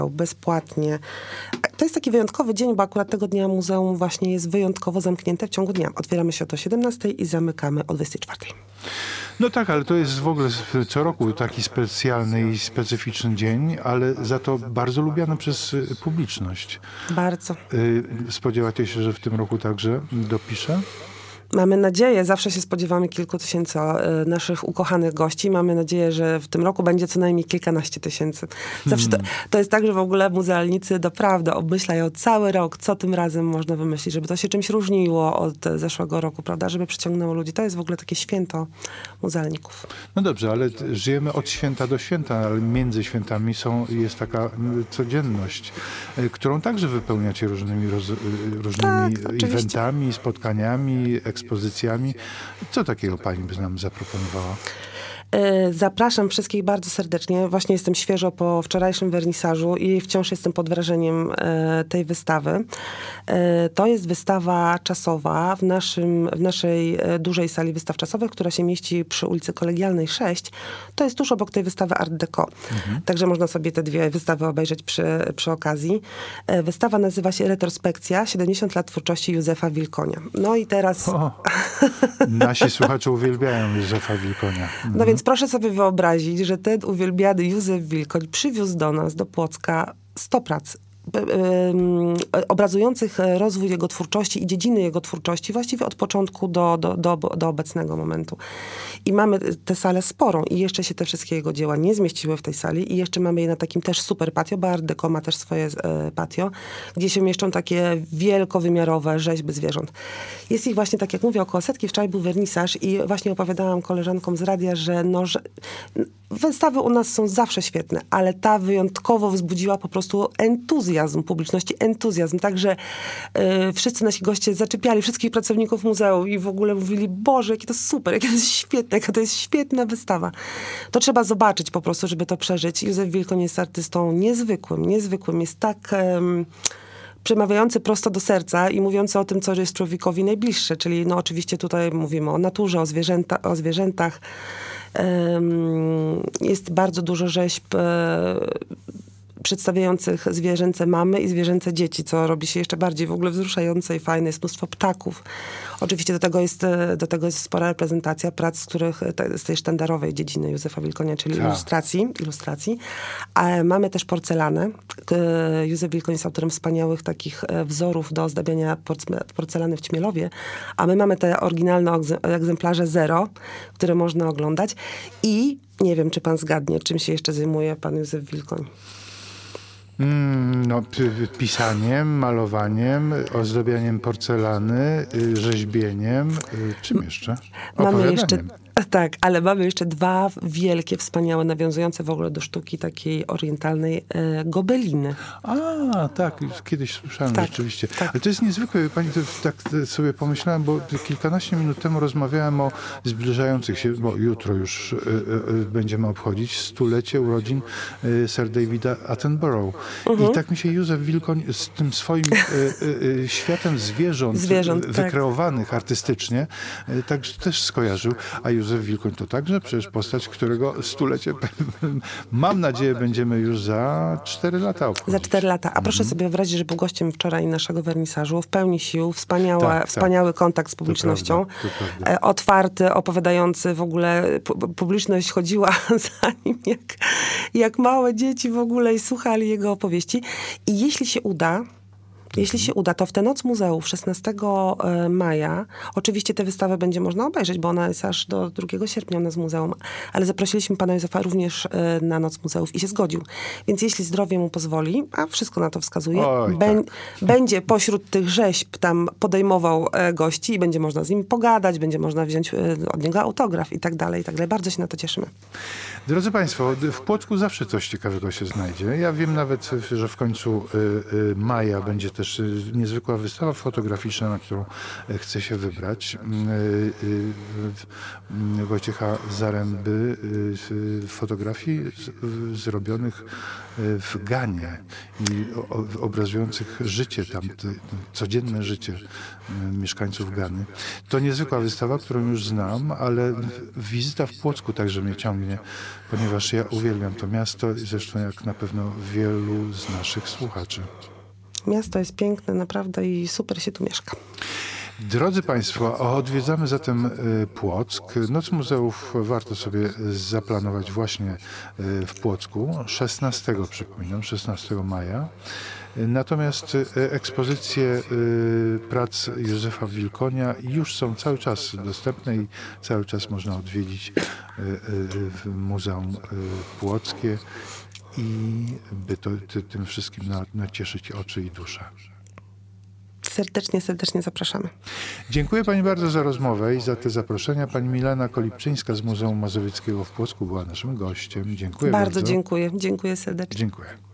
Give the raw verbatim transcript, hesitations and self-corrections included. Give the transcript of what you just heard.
bezpłatnie. To jest taki wyjątkowy dzień, bo akurat tego dnia muzeum właśnie jest wyjątkowo zamknięte w ciągu dnia. Otwieramy się o siedemnastej i zamykamy o dwudziestej czwartej. No tak, ale to jest w ogóle co roku taki specjalny i specyficzny dzień, ale za to bardzo lubiany przez publiczność. Bardzo. Spodziewacie się, że w tym roku także dopisze? Mamy nadzieję, zawsze się spodziewamy kilku tysięcy e, naszych ukochanych gości. Mamy nadzieję, że w tym roku będzie co najmniej kilkanaście tysięcy. Zawsze to, to jest tak, że w ogóle muzealnicy naprawdę obmyślają cały rok, co tym razem można wymyślić, żeby to się czymś różniło od zeszłego roku, prawda, żeby przyciągnęło ludzi. To jest w ogóle takie święto muzealników. No dobrze, ale żyjemy od święta do święta, ale między świętami są, jest taka codzienność, którą także wypełniacie różnymi, roz, różnymi tak, eventami, spotkaniami, ekspozycjami. Co takiego pani by nam zaproponowała? Zapraszam wszystkich bardzo serdecznie. Właśnie jestem świeżo po wczorajszym wernisażu i wciąż jestem pod wrażeniem tej wystawy. To jest wystawa czasowa w, naszym, w naszej dużej sali wystaw czasowych, która się mieści przy ulicy Kolegialnej sześć. To jest tuż obok tej wystawy Art Deco. Mhm. Także można sobie te dwie wystawy obejrzeć przy, przy okazji. Wystawa nazywa się Retrospekcja siedemdziesiąt lat twórczości Józefa Wilkonia. No i teraz... O, nasi słuchacze uwielbiają Józefa Wilkonia. Mhm. No więc proszę sobie wyobrazić, że ten uwielbiany Józef Wilkoń przywiózł do nas, do Płocka, sto prac obrazujących rozwój jego twórczości i dziedziny jego twórczości właściwie od początku do, do, do, do obecnego momentu. I mamy tę salę sporą i jeszcze się te wszystkie jego dzieła nie zmieściły w tej sali i jeszcze mamy je na takim też super patio, bo Art Deco ma też swoje e, patio, gdzie się mieszczą takie wielkowymiarowe rzeźby zwierząt. Jest ich właśnie, tak jak mówię, około setki. Wczoraj był wernisaż i właśnie opowiadałam koleżankom z radia, że, no, że wystawy u nas są zawsze świetne, ale ta wyjątkowo wzbudziła po prostu entuzjazm publiczności, entuzjazm. Także y, wszyscy nasi goście zaczepiali wszystkich pracowników muzeum i w ogóle mówili, Boże, jakie to super, jakie to jest świetne, jaka to jest świetna wystawa. To trzeba zobaczyć po prostu, żeby to przeżyć. Józef Wilkoń jest artystą niezwykłym, niezwykłym. Jest tak... Um, przemawiający prosto do serca i mówiący o tym, co jest człowiekowi najbliższe. Czyli no oczywiście tutaj mówimy o naturze, o, zwierzęta, o zwierzętach. Um, jest bardzo dużo rzeźb um, przedstawiających zwierzęce mamy i zwierzęce dzieci, co robi się jeszcze bardziej w ogóle wzruszające i fajne. Jest mnóstwo ptaków. Oczywiście do tego jest, do tego jest spora reprezentacja prac, z których, z tej sztandarowej dziedziny Józefa Wilkonia, czyli tak. ilustracji. ilustracji. A mamy też porcelanę. Józef Wilkoń jest autorem wspaniałych takich wzorów do ozdabiania porcelany w Ćmielowie, a my mamy te oryginalne egzemplarze Zero, które można oglądać. I nie wiem, czy pan zgadnie, czym się jeszcze zajmuje pan Józef Wilkoń. Mm, no, pisaniem, malowaniem, ozdabianiem porcelany, rzeźbieniem. Czym jeszcze? Mamy jeszcze, tak, ale mamy jeszcze dwa wielkie, wspaniałe, nawiązujące w ogóle do sztuki takiej orientalnej e, gobeliny. A, tak, kiedyś słyszałem tak, rzeczywiście. Tak. Ale to jest niezwykłe, pani, to tak sobie pomyślałem, bo kilkanaście minut temu rozmawiałem o zbliżających się, bo jutro już y, y, będziemy obchodzić stulecie urodzin y, Sir Davida Attenborough. Mhm. I tak mi się Józef Wilkoń z tym swoim y, y, y, światem zwierząt, zwierząt wykreowanych tak. artystycznie, y, tak też skojarzył. A Józef Wilkoń to także przecież postać, którego stulecie, mam nadzieję, będziemy już za cztery lata obchodzić. Za cztery lata. A proszę mhm. sobie wyobrazić, że był gościem wczoraj naszego wernisażu, w pełni sił, wspaniała, tak, wspaniały tak. kontakt z publicznością, to prawda, to prawda. otwarty, opowiadający w ogóle, publiczność chodziła za nim jak, jak małe dzieci w ogóle i słuchali jego opowieści. I jeśli się uda, Jeśli się uda, to w tę noc muzeów szesnastego maja, oczywiście tę wystawę będzie można obejrzeć, bo ona jest aż do drugiego sierpnia u nas w muzeum, ale zaprosiliśmy pana Józefa również na noc muzeów i się zgodził. Więc jeśli zdrowie mu pozwoli, a wszystko na to wskazuje, Oj, bę- tak. będzie pośród tych rzeźb tam podejmował gości i będzie można z nim pogadać, będzie można wziąć od niego autograf i tak dalej, i tak dalej. Bardzo się na to cieszymy. Drodzy państwo, w Płocku zawsze coś ciekawego się znajdzie. Ja wiem nawet, że w końcu y, y, maja będzie też też y, niezwykła wystawa fotograficzna, na którą y, chcę się wybrać. Y, y, y, Wojciecha Zaręby, y, fotografii z, zrobionych y, w Ganie i o, obrazujących życie tam, te, codzienne życie y, mieszkańców Gany. To niezwykła wystawa, którą już znam, ale wizyta w Płocku także mnie ciągnie, ponieważ ja uwielbiam to miasto, zresztą jak na pewno wielu z naszych słuchaczy. Miasto jest piękne, naprawdę i super się tu mieszka. Drodzy Państwo, odwiedzamy zatem Płock. Noc Muzeów warto sobie zaplanować właśnie w Płocku, szesnastego przypominam, szesnastego maja. Natomiast ekspozycje prac Józefa Wilkonia już są cały czas dostępne i cały czas można odwiedzić Muzeum Płockie i by to, ty, tym wszystkim nacieszyć oczy i duszę. Serdecznie, serdecznie zapraszamy. Dziękuję Pani bardzo za rozmowę i za te zaproszenia. Pani Milena Kolibczyńska z Muzeum Mazowieckiego w Płocku była naszym gościem. Dziękuję bardzo. Bardzo dziękuję. Dziękuję serdecznie. Dziękuję.